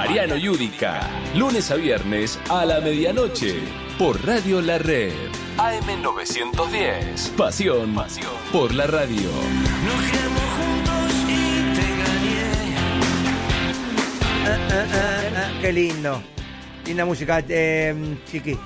Mariano Yudica, lunes a viernes a la medianoche, por Radio La Red. AM 910. Pasión por la radio. Nos quedamos juntos y te engañé. Qué lindo. Linda música, Chiqui.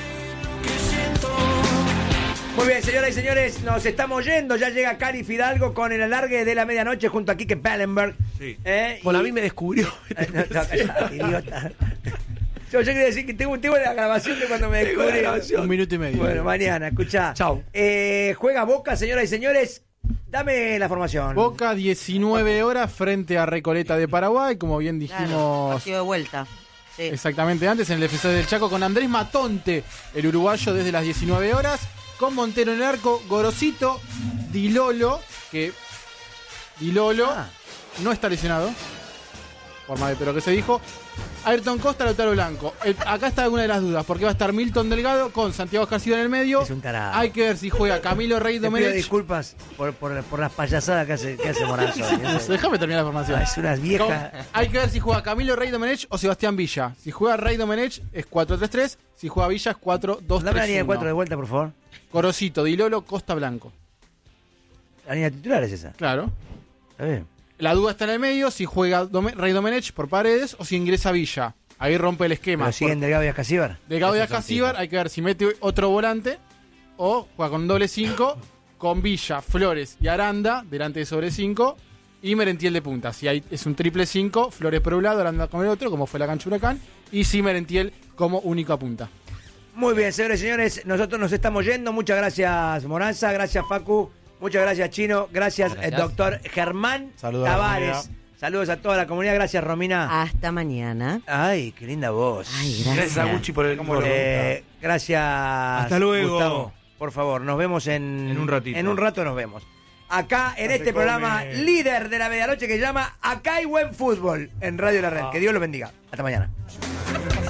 Muy bien, señoras y señores, nos estamos yendo. Ya llega Cari Fidalgo con el alargue de la medianoche junto a Quique Pallenberg. Sí. Bueno, a mí me descubrió. No, callate, idiota. Yo quería decir que tengo la grabación de cuando me descubrí. 1 minuto y medio. Bueno, mañana, escuchá. Chau. Juega Boca, señoras y señores. Dame la formación. Boca, 19 horas frente a Recoleta de Paraguay, como bien dijimos. Claro, partido de vuelta. Sí. Exactamente antes en el FC del Chaco con Andrés Matonte, el uruguayo, desde las 19 horas. Con Montero en el arco, Gorosito, Dilolo, que Dilolo no está lesionado, por más de lo que se dijo. Ayrton Costa, Lautaro Blanco. Acá está alguna de las dudas, porque va a estar Milton Delgado con Santiago Escarcida en el medio. Es un tarado. Hay que ver si juega Camilo Rey Te pido Domenech. disculpas por las payasadas que hace Morazo. Déjame terminar la formación. Es una vieja. Hay que ver si juega Camilo Rey Domenech o Sebastián Villa. Si juega Rey Domenech es 4-3-3. Si juega Villa es 4-2-3-1. Dame la línea de 4 de vuelta, por favor. Gorosito, Dilolo, Costa, Blanco. La línea titular es esa. Claro. Está bien. La duda está en el medio, si juega Rey Domenech por Paredes o si ingresa Villa. Ahí rompe el esquema. Pero siguen Delgado y Ascasíbar. Delgado y Ascasíbar, hay que ver si mete otro volante o juega con doble 5 con Villa, Flores y Aranda delante de sobre 5 y Merentiel de punta. Si es un triple 5, Flores por un lado, Aranda con el otro, como fue la cancha Huracán, y si Merentiel como única punta. Muy bien, señores y señores, nosotros nos estamos yendo. Muchas gracias, Moranza. Gracias, Facu. Muchas gracias, Chino. Gracias. Doctor Germán Saludos, Tavares. Saludos a toda la comunidad. Gracias, Romina. Hasta mañana. Ay, qué linda voz. Ay, Gracias a Gucci por el Gracias. Hasta luego. Gustavo. Por favor, nos vemos en un ratito. En un rato nos vemos. Acá en este programa líder de la medianoche que se llama Acá hay buen fútbol en Radio La Red. Que Dios lo bendiga. Hasta mañana.